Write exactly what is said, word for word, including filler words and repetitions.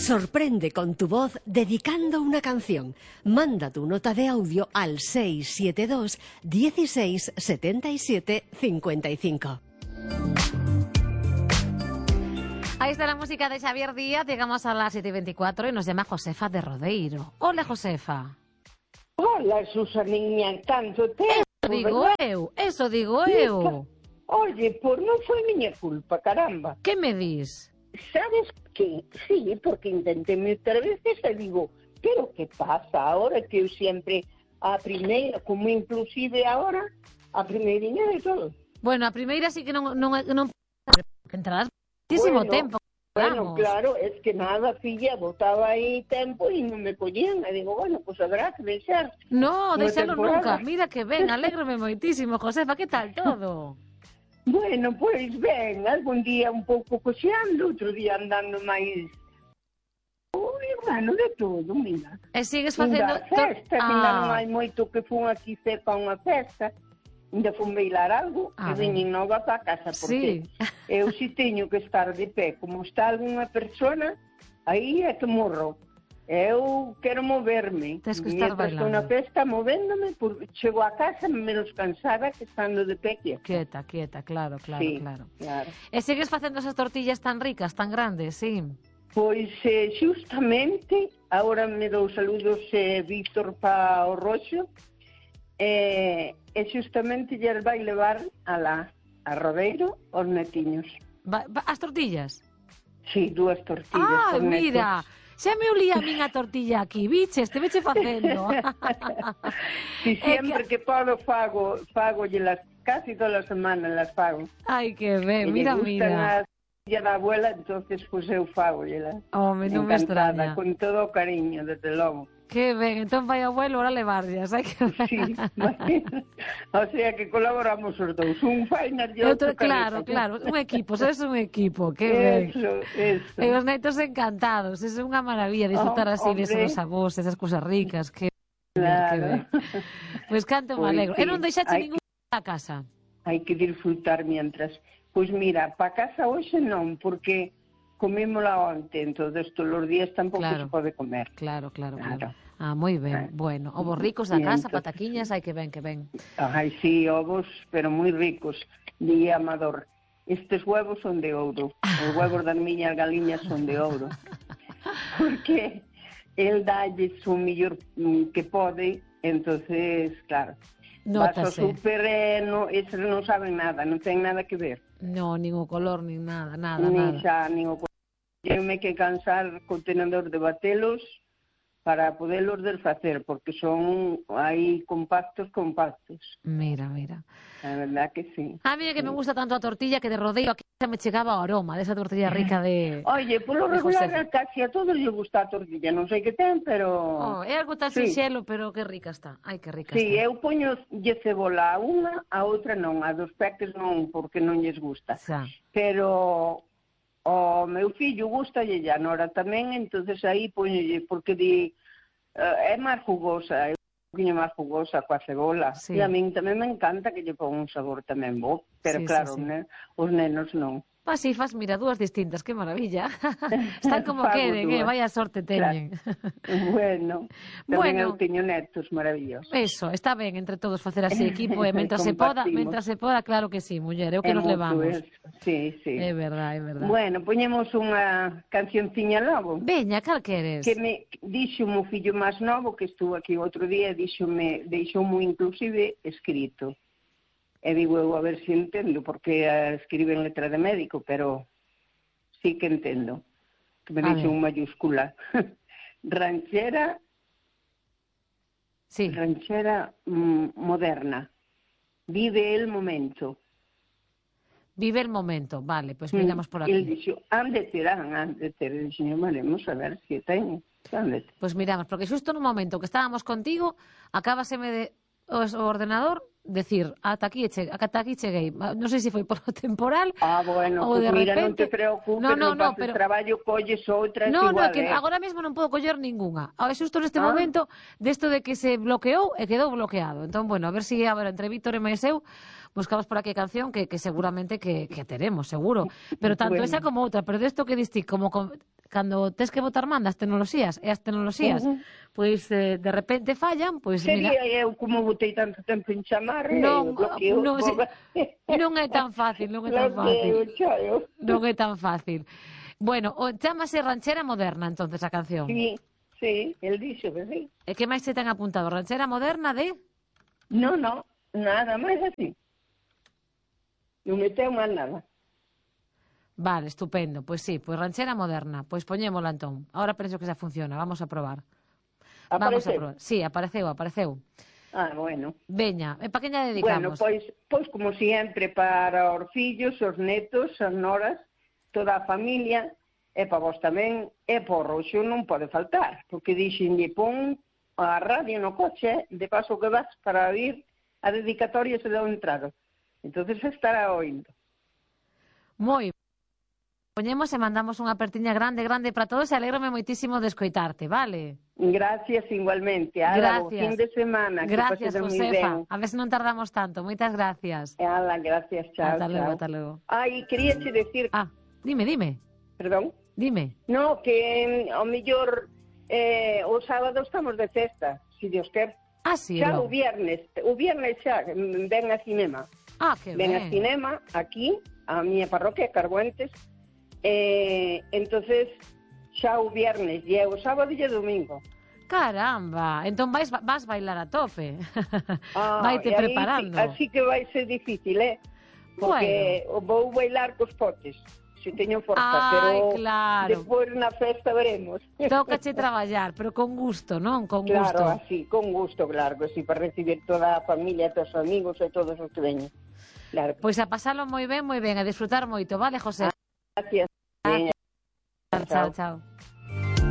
Sorprende con tu voz dedicando una canción. Manda tu nota de audio al seis siete dos, dieciséis, setenta y siete, cincuenta y cinco. Ahí está la música de Xavier Díaz. Llegamos a las siete y veinticuatro y nos llama Josefa de Rodeiro. Hola, Josefa. Hola, Susaniña, tanto tempo, Eso digo verdad? eu, eso digo eu. Oye, pues non foi miña culpa, caramba. Que me dis? Sabes que, sí, porque intenté moitas veces e digo, pero que pasa ahora que eu sempre a primeira, como inclusive ahora, a primeirinha de todo. Bueno, a primeira sí que non... non, non que entrarás muchísimo Bueno, tempo. Bueno, Vamos. claro, es que nada, filla, botaba aí tempo e non me collían. E digo, bueno, pues habrá que deixar. No, unha deixalo temporada. nunca. Mira que ben, alégrome moitísimo, Josefa. Que tal todo? Bueno, pois ben, algún día un pouco coxeando, outro día andando máis... Ui, bueno, de todo, mira. E sigues Ainda facendo... festa, to- que ainda non Ah, hai moito que fun aquí cerca a unha festa, ainda fun bailar algo, Ah, e veñen nova para casa, porque Sí. eu si teño que estar de pé, como está algunha persona, aí é que morro. Eu quero moverme. Tes que estar Mientras estou na bailando. festa, movéndome, por... chego a casa menos cansada que estando de pé quieta. Quieta, quieta, claro, claro, Sí, claro. claro. E sigues facendo esas tortillas tan ricas, tan grandes, sí. Pois, eh, xustamente, agora me dou saludos eh, Víctor pa o Roxo, eh, e xustamente lle vai levar a la a Rodeiro os netiños. Va, va, as tortillas? Sí, dúas tortillas. Ah, os mira, netos. xa me olía a min a tortilla aquí, biches, te veche facendo. Si É sempre que podo fago, fago las casi todas as semanas las fago. Ai, que ben, E mira, lle gustan mira. as fillas da abuela, entonces pues eu fago las. Home, non me Encantada, extraña. con todo o cariño, desde logo. Que ben, entón vai abuelo, ora levarllas, hai que ver. Sí, o sea que colaboramos os dous, un fai nas e Outro, outro claro, carita. claro, un equipo, sois un equipo, que ben. Eso, eso. E os netos encantados, é unha maravilla disfrutar Oh, así hombre. desos avós, esas cousas ricas, que que Claro. ben. Pois canto me Pois alegro. sí, E non deixache hai ningún a casa. Hai que disfrutar mientras. Pois mira, pa casa hoxe non, porque comímola onte, entonces todos os días tampouco Claro. se pode comer. Claro, claro, claro. Claro. Ah, moi ben, Ah. bueno. Ovos ricos da E casa, entonces- pataquiñas, hai que ben, que ben. Ai, sí, ovos, pero moi ricos. Di Amador, estes huevos son de ouro. Os huevos das miñas galiñas son de ouro. Porque el dalles o millor mm, que pode, entonces, claro, vas ao Nótase. super e no, eses non saben nada, non ten nada que ver. No, nin o color, nin nada, nada, nada. Nin xa, nin o Tenme que cansar co tenedor de batelos para poderlos desfacer, porque son aí compactos, compactos. Mira, mira. A verdad que sí. A mí é que me gusta tanto a tortilla que de Rodeiro aquí xa me chegaba o aroma desa tortilla rica de... Oye, polo de regular Josefa. a casi a todos les gusta a tortilla, non sei que ten, pero... Oh, é algo tan Sí. sinxelo, pero que rica está. Ai, que rica Sí, está. eu poño lle cebola a unha, a outra non, a dos peques non, porque non lles gusta. Xa. Pero o meu fillo gusta e a Nora tamén, entonces aí poñolle, porque di, uh, é máis jugosa, é un poquinho máis jugosa coa cebola. Sí. E a min tamén me encanta que lle pon un sabor tamén bo, pero Sí, sí, claro, sí. ne, os nenos non. Pa, si fas, mira, dúas distintas, que maravilla. Están como Fago queren, eh? dúas. Vaya sorte teñen. Bueno, tamén Bueno. eu teño netos maravillosos. Eso, está ben entre todos facer así equipo e mentras se poda, Compartimos. mentras se poda, claro que sí, muller, é o que É nos mutuo levamos. eso. Sí, sí. É verdad, é verdad. Bueno, poñemos unha cancionciña logo. Veña, cal queres? Que me dixo o meu fillo máis novo, que estuvo aquí outro día, dixome, deixoumo inclusive escrito. E digo eu a ver se entendo, porque uh, escribe en letra de médico, pero sí que entendo. Que me A dixo ver. un mayúscula. Ranchera, Sí. ranchera mm, moderna. Vive el momento. Vive el momento, vale, pois pues miramos por El aquí. dixo, han de ter, han de ter. E dixo, veremos a ver se ten. Han de ter. Pois pues miramos, porque xusto no momento que estábamos contigo, acábaseme de o o ordenador decir, ata aquí, che, ata aquí cheguei. Non sei se foi por o temporal. Ah, bueno, ou pues de mira, non repente... te preocupes, no, no, no, no, no pero... traballo colles outras No, no, igual, que eh? agora mesmo non podo coller ningunha. Ah, xusto neste Ah. momento, desto de que se bloqueou e quedou bloqueado. Entón, bueno, a ver se si, agora entre Víctor e máis eu buscamos por aquí a canción que, que seguramente que, que teremos, seguro. Pero tanto Bueno. esa como outra, pero desto que diste, como con... cando tes que botar man das tecnoloxías, e as tecnoloxías, Uh -huh. pois eh, de repente fallan, pois Sería mira... eu como botei tanto tempo en chamar, Non, bloqueo, non, se, non é tan fácil, non é tan fácil. Bloqueo, Non é tan fácil. Bueno, o, chámase Ranchera Moderna, entonces, a canción. Sí, sí, el dixo que sí. E que máis se ten apuntado? Ranchera Moderna de... No, no, nada máis así. Non meteu máis nada. Vale, estupendo. Pois sí, pois Ranchera Moderna. Pois poñémola entón. Ahora penso que xa funciona. Vamos a probar. Vamos a Apareceu? probar. Sí, apareceu, apareceu. Ah, bueno. Veña, e pa que lle Bueno, dedicamos? pois, pois como sempre para os fillos, os netos, as noras, toda a familia, e para vos tamén, e por Roxo non pode faltar, porque dixenlle pon a radio no coche, de paso que vas para vir a dedicatoria se deu entrado. Entonces estará oindo. Moi ben. Poñemos e mandamos unha apertiña grande, grande para todos e alégrome moitísimo de escoitarte, vale? Gracias igualmente. Ala, bo fin de semana. Gracias, que Josefa. A ver se non tardamos tanto. Moitas gracias. Ala, gracias, chao, Ata logo, chao. ata logo. Ai, queríache decir... Ah, dime, dime. Perdón? Dime. No, que ao mellor eh, o sábado estamos de festa, si Dios quer. Ah, sí, Xa logo. o viernes, o viernes xa ven a cinema. Ah, que ven ben. a cinema aquí, a miña parroquia, Carguentes. Eh, entonces xa o viernes, e o sábado e o domingo. Caramba, entón vais, vas bailar a tope. Ah, Vaite e aí preparando. sí- Así que vai ser difícil, eh? Porque bueno, vou bailar cos potes, se teño forza, Ai, pero claro. despois na festa veremos. Tócache traballar, pero con gusto, non? Con gusto. Claro, así, con gusto, claro, que sí, para recibir toda a familia, todos os amigos e todos os que veñen. Claro. Pois a pasalo moi ben, moi ben, a disfrutar moito, vale, José? Gracias. Chao, Chao. chao.